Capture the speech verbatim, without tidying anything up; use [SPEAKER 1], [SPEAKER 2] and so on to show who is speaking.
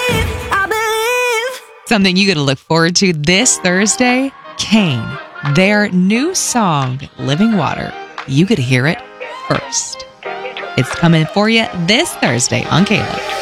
[SPEAKER 1] Something you got to look forward to this Thursday, Kane. Their new song, Living Water. You get to hear it first. It's coming for you this Thursday on K-Love.